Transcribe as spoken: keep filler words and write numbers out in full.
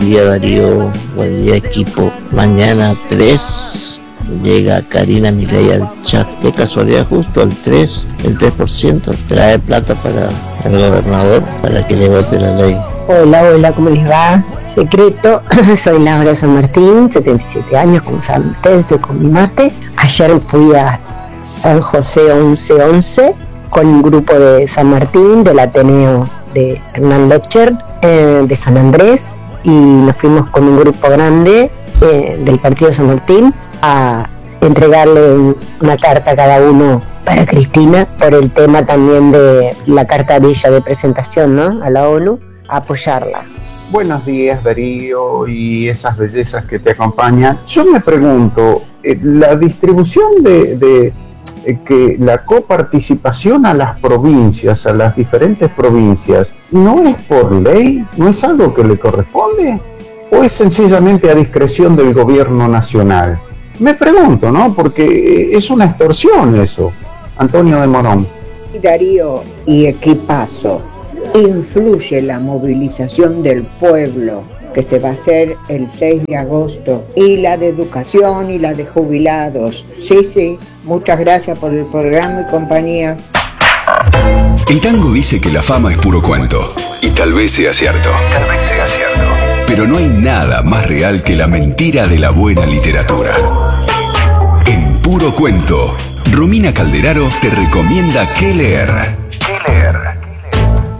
Buen día, Darío, buen día, equipo. Mañana tres llega Karina Milei al chat. De casualidad, justo el tres, el tres por ciento trae plata para el gobernador para que le vote la ley. Hola, hola, ¿cómo les va? Secreto, soy Laura San Martín, setenta y siete años, como saben ustedes, estoy con mi mate. Ayer fui a San José once once con un grupo de San Martín, del Ateneo de Hernán Locher, eh, de San Andrés, y nos fuimos con un grupo grande eh, del Partido de San Martín a entregarle una carta a cada uno para Cristina por el tema también de la carta de ella de presentación, ¿no?, a la ONU, a apoyarla. Buenos días, Darío, y esas bellezas que te acompañan. Yo me pregunto, eh, la distribución de, de eh, que la coparticipación a las provincias, a las diferentes provincias, ¿no es por ley? ¿No es algo que le corresponde? ¿O es sencillamente a discreción del gobierno nacional? Me pregunto, ¿no? Porque es una extorsión eso. Antonio de Morón. Darío y equipazo. Influye la movilización del pueblo que se va a hacer el seis de agosto, y la de educación y la de jubilados. Sí, sí, muchas gracias por el programa y compañía. El tango dice que la fama es puro cuento, y tal vez sea cierto. Tal vez sea cierto. Pero no hay nada más real que la mentira de la buena literatura. En Puro Cuento, Romina Calderaro te recomienda qué leer.